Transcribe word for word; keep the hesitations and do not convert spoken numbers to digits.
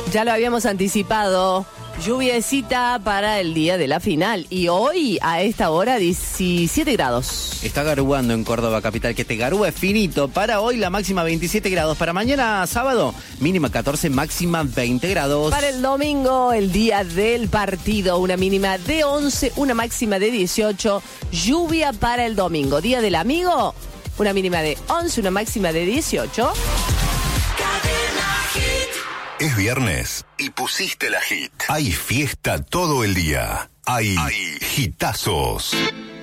Ya lo habíamos anticipado. Lluviecita para el día de la final. Y hoy, a esta hora, diecisiete grados. Está garuando en Córdoba capital, que te garúa es finito. Para hoy la máxima veintisiete grados. Para mañana sábado, mínima catorce, máxima veinte grados. Para el domingo, el día del partido, una mínima de once, una máxima de dieciocho. Lluvia para el domingo. Día del amigo, una mínima de once, una máxima de dieciocho. Es viernes y pusiste la hit. Hay fiesta todo el día. Hay, Hay hitazos.